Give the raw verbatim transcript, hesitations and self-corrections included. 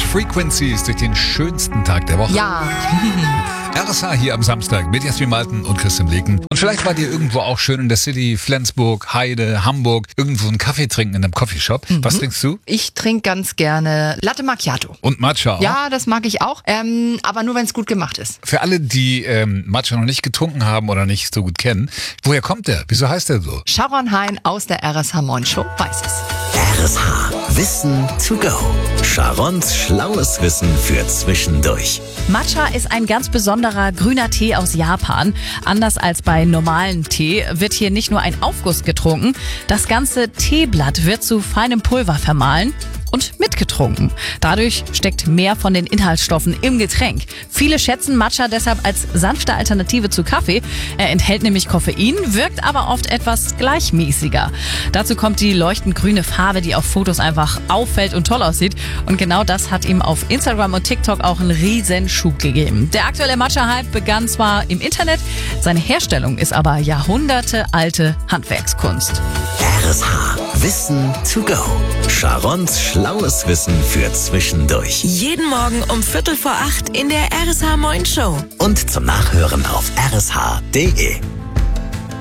Frequencies durch den schönsten Tag der Woche. Ja. R S H hier am Samstag mit Jasmin Malten und Christian Leken. Und vielleicht war dir irgendwo auch schön in der City, Flensburg, Heide, Hamburg, irgendwo einen Kaffee trinken in einem Coffeeshop. Mhm. Was trinkst du? Ich trinke ganz gerne Latte Macchiato. Und Matcha auch? Ja, das mag ich auch, ähm, aber nur wenn es gut gemacht ist. Für alle, die ähm, Matcha noch nicht getrunken haben oder nicht so gut kennen, woher kommt der? Wieso heißt der so? Sharon Hein aus der R S H Morning Show weiß es. R S H Wissen to go. Sharons schlaues Wissen für zwischendurch. Matcha ist ein ganz besonderer grüner Tee aus Japan. Anders als bei normalen Tee wird hier nicht nur ein Aufguss getrunken. Das ganze Teeblatt wird zu feinem Pulver vermahlen und mitgetrunken. Dadurch steckt mehr von den Inhaltsstoffen im Getränk. Viele schätzen Matcha deshalb als sanfte Alternative zu Kaffee. Er enthält nämlich Koffein, wirkt aber oft etwas gleichmäßiger. Dazu kommt die leuchtend grüne Farbe, die auf Fotos einfach auffällt und toll aussieht. Und genau das hat ihm auf Instagram und TikTok auch einen riesen Schub gegeben. Der aktuelle Matcha-Hype begann zwar im Internet, seine Herstellung ist aber jahrhundertealte Handwerkskunst. R S H Wissen to go. Sharons schlaues Wissen für zwischendurch. Jeden Morgen um Viertel vor acht in der R S H Morning Show. Und zum Nachhören auf r s h punkt d e.